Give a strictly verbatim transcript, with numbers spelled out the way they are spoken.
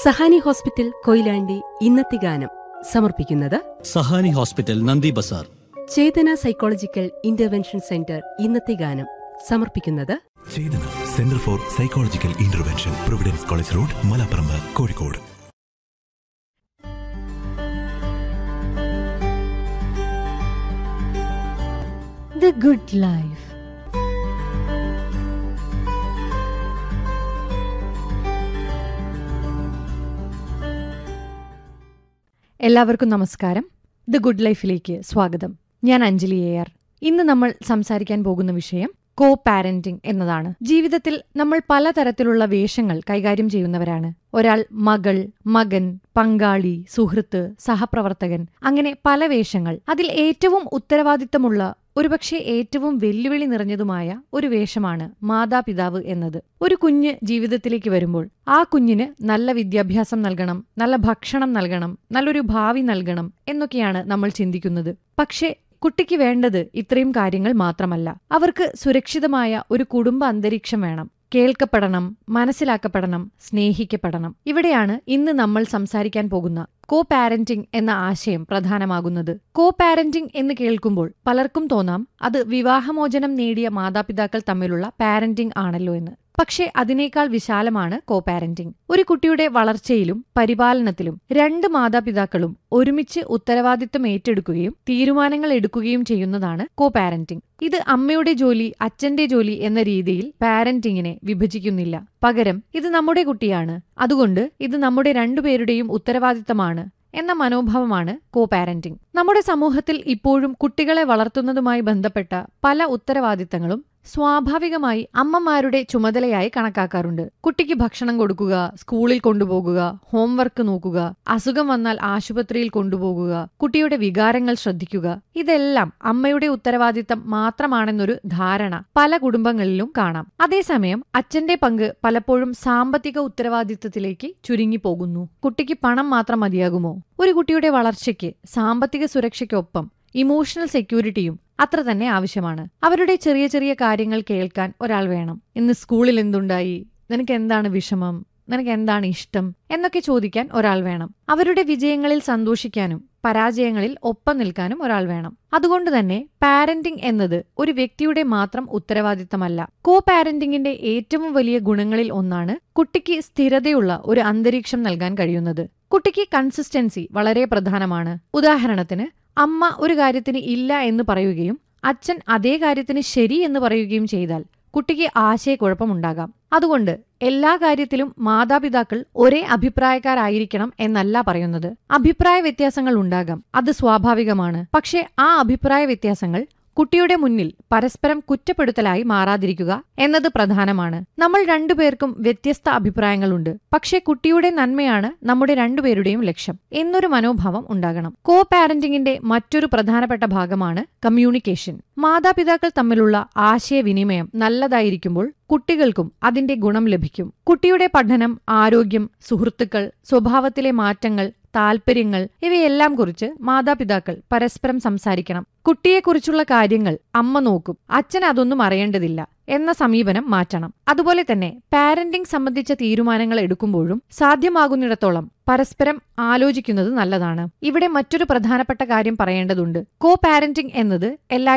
Sahani hospital Koyilandy ഇന്നത്തെ ഗാനം സമർപ്പിക്കുന്നത് സഹാനി ഹോസ്പിറ്റൽ നന്ദി ബസാർ. ചേതന സൈക്കോളജിക്കൽ ഇന്റർവെൻഷൻ സെന്റർ ഇന്നത്തെ ഗാനം സമർപ്പിക്കുന്നത് ചേതന centre for psychological intervention, Providence college road, Malappuram, Kozhikode. The Good Life. എല്ലാവർക്കും നമസ്കാരം. ദ ഗുഡ് ലൈഫിലേക്ക് സ്വാഗതം. ഞാൻ അഞ്ജലി എ ആർ. ഇന്ന് നമ്മൾ സംസാരിക്കാൻ പോകുന്ന വിഷയം കോ പാരന്റിംഗ് എന്നതാണ്. ജീവിതത്തിൽ നമ്മൾ പലതരത്തിലുള്ള വേഷങ്ങൾ കൈകാര്യം ചെയ്യുന്നവരാണ്. ഒരാൾ മകൾ, മകൻ, പങ്കാളി, സുഹൃത്ത്, സഹപ്രവർത്തകൻ, അങ്ങനെ പല വേഷങ്ങൾ. അതിൽ ഏറ്റവും ഉത്തരവാദിത്തമുള്ള, ഒരുപക്ഷെ ഏറ്റവും വെല്ലുവിളി നിറഞ്ഞതുമായ ഒരു വേഷമാണ് മാതാപിതാവ് എന്നത്. ഒരു കുഞ്ഞ് ജീവിതത്തിലേക്ക് വരുമ്പോൾ ആ കുഞ്ഞിന് നല്ല വിദ്യാഭ്യാസം നൽകണം, നല്ല ഭക്ഷണം നൽകണം, നല്ലൊരു ഭാവി നൽകണം എന്നൊക്കെയാണ് നമ്മൾ ചിന്തിക്കുന്നത്. പക്ഷേ കുട്ടിക്ക് വേണ്ടത് ഇത്രയും കാര്യങ്ങൾ മാത്രമല്ല. അവർക്ക് സുരക്ഷിതമായ ഒരു കുടുംബ അന്തരീക്ഷം വേണം. കേൾക്കപ്പെടണം, മനസ്സിലാക്കപ്പെടണം, സ്നേഹിക്കപ്പെടണം. ഇവിടെയാണ് ഇന്ന് നമ്മൾ സംസാരിക്കാൻ പോകുന്ന കോ പാരന്റിംഗ് എന്ന ആശയം പ്രധാനമാകുന്നത്. കോ പാരന്റിംഗ് എന്ന് കേൾക്കുമ്പോൾ പലർക്കും തോന്നാം അത് വിവാഹമോചനം നേടിയ മാതാപിതാക്കൾ തമ്മിലുള്ള പാരന്റിംഗ് ആണല്ലോ എന്ന്. പക്ഷേ അതിനേക്കാൾ വിശാലമാണ് കോ പാരന്റിംഗ്. ഒരു കുട്ടിയുടെ വളർച്ചയിലും പരിപാലനത്തിലും രണ്ട് മാതാപിതാക്കളും ഒരുമിച്ച് ഉത്തരവാദിത്തം ഏറ്റെടുക്കുകയും തീരുമാനങ്ങൾ എടുക്കുകയും ചെയ്യുന്നതാണ് കോ പാരന്റിംഗ്. ഇത് അമ്മയുടെ ജോലി, അച്ഛന്റെ ജോലി എന്ന രീതിയിൽ പാരന്റിങ്ങിനെ വിഭജിക്കുന്നില്ല. പകരം ഇത് നമ്മുടെ കുട്ടിയാണ്, അതുകൊണ്ട് ഇത് നമ്മുടെ രണ്ടുപേരുടെയും ഉത്തരവാദിത്തമാണ് എന്ന മനോഭാവമാണ് കോ പാരന്റിംഗ്. നമ്മുടെ സമൂഹത്തിൽ ഇപ്പോഴും കുട്ടികളെ വളർത്തുന്നതുമായി ബന്ധപ്പെട്ട പല ഉത്തരവാദിത്തങ്ങളും സ്വാഭാവികമായി അമ്മമാരുടെ ചുമതലയായി കണക്കാക്കാറുണ്ട്. കുട്ടിക്ക് ഭക്ഷണം കൊടുക്കുക, സ്കൂളിൽ കൊണ്ടുപോകുക, ഹോംവർക്ക് നോക്കുക, അസുഖം വന്നാൽ ആശുപത്രിയിൽ കൊണ്ടുപോകുക, കുട്ടിയുടെ വികാരങ്ങൾ ശ്രദ്ധിക്കുക, ഇതെല്ലാം അമ്മയുടെ ഉത്തരവാദിത്തം മാത്രമാണെന്നൊരു ധാരണ പല കുടുംബങ്ങളിലും കാണാം. അതേസമയം അച്ഛന്റെ പങ്ക് പലപ്പോഴും സാമ്പത്തിക ഉത്തരവാദിത്തത്തിലേക്ക് ചുരുങ്ങിപ്പോകുന്നു. കുട്ടിക്ക് പണം മാത്രം മതിയാകുമോ? ഒരു കുട്ടിയുടെ വളർച്ചയ്ക്ക് സാമ്പത്തിക സുരക്ഷയ്ക്കൊപ്പം ഇമോഷണൽ സെക്യൂരിറ്റിയും അത്ര തന്നെ ആവശ്യമാണ്. അവരുടെ ചെറിയ ചെറിയ കാര്യങ്ങൾ കേൾക്കാൻ ഒരാൾ വേണം. ഇന്ന് സ്കൂളിൽ എന്തുണ്ടായി, നിനക്ക് എന്താണ് വിഷമം, നിനക്ക് എന്താണ് ഇഷ്ടം എന്നൊക്കെ ചോദിക്കാൻ ഒരാൾ വേണം. അവരുടെ വിജയങ്ങളിൽ സന്തോഷിക്കാനും പരാജയങ്ങളിൽ ഒപ്പം നിൽക്കാനും ഒരാൾ വേണം. അതുകൊണ്ട് തന്നെ പാരന്റിംഗ് എന്നത് ഒരു വ്യക്തിയുടെ മാത്രം ഉത്തരവാദിത്തമല്ല. കോ പാരന്റിംഗിന്റെ ഏറ്റവും വലിയ ഗുണങ്ങളിൽ ഒന്നാണ് കുട്ടിക്ക് സ്ഥിരതയുള്ള ഒരു അന്തരീക്ഷം നൽകാൻ കഴിയുന്നത്. കുട്ടിക്ക് കൺസിസ്റ്റൻസി വളരെ പ്രധാനമാണ്. ഉദാഹരണത്തിന്, അമ്മ ഒരു കാര്യത്തിന് ഇല്ല എന്ന് പറയുകയും അച്ഛൻ അതേ കാര്യത്തിന് ശരി എന്ന് പറയുകയും ചെയ്താൽ കുട്ടിക്ക് ആശയക്കുഴപ്പമുണ്ടാകാം. അതുകൊണ്ട് എല്ലാ കാര്യത്തിലും മാതാപിതാക്കൾ ഒരേ അഭിപ്രായക്കാരായിരിക്കണം എന്നല്ല പറയുന്നത്. അഭിപ്രായ വ്യത്യാസങ്ങൾ ഉണ്ടാകാം, അത് സ്വാഭാവികമാണ്. പക്ഷേ ആ അഭിപ്രായ വ്യത്യാസങ്ങൾ കുട്ടിയുടെ മുന്നിൽ പരസ്പരം കുറ്റപ്പെടുത്തലായി മാറാതിരിക്കുക എന്നത് പ്രധാനമാണ്. നമ്മൾ രണ്ടുപേർക്കും വ്യത്യസ്ത അഭിപ്രായങ്ങളുണ്ട്, പക്ഷേ കുട്ടിയുടെ നന്മയാണ് നമ്മുടെ രണ്ടുപേരുടെയും ലക്ഷ്യം എന്നൊരു മനോഭാവം ഉണ്ടാകണം. കോ പാരന്റിംഗിന്റെ മറ്റൊരു പ്രധാനപ്പെട്ട ഭാഗമാണ് കമ്മ്യൂണിക്കേഷൻ. മാതാപിതാക്കൾ തമ്മിലുള്ള ആശയവിനിമയം നല്ലതായിരിക്കുമ്പോൾ കുട്ടികൾക്കും അതിന്റെ ഗുണം ലഭിക്കും. കുട്ടിയുടെ പഠനം, ആരോഗ്യം, സുഹൃത്തുക്കൾ, സ്വഭാവത്തിലെ മാറ്റങ്ങൾ, താൽപര്യങ്ങൾ ഇവയെല്ലാം കുറിച്ച് മാതാപിതാക്കൾ പരസ്പരം സംസാരിക്കണം. കുട്ടിയെക്കുറിച്ചുള്ള കാര്യങ്ങൾ അമ്മ നോക്കും, അച്ഛൻ അതൊന്നും അറിയേണ്ടതില്ല എന്ന സമീപനം മാറ്റണം. അതുപോലെ തന്നെ പാരന്റിംഗ് സംബന്ധിച്ച തീരുമാനങ്ങൾ എടുക്കുമ്പോഴും സാധ്യമാകുന്നിടത്തോളം പരസ്പരം ആലോചിക്കുന്നത് നല്ലതാണ്. ഇവിടെ മറ്റൊരു പ്രധാനപ്പെട്ട കാര്യം പറയേണ്ടതുണ്ട്. കോ പാരന്റിംഗ് എന്നത് എല്ലാ